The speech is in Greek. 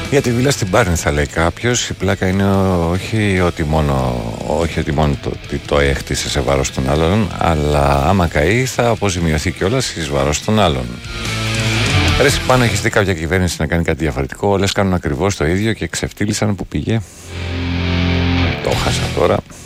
Για τη βίλα στην Πάρνηθα θα λέει κάποιος. Η πλάκα είναι όχι ότι μόνο το έχτισε σε βάρος των άλλων, αλλά άμα καεί θα αποζημιωθεί κιόλας εις βάρος των άλλων. Ρε πάνω έχεις δει κάποια κυβέρνηση να κάνει κάτι διαφορετικό? Όλες κάνουν ακριβώς το ίδιο και ξεφτύλισαν που πήγε. Το χάσα τώρα.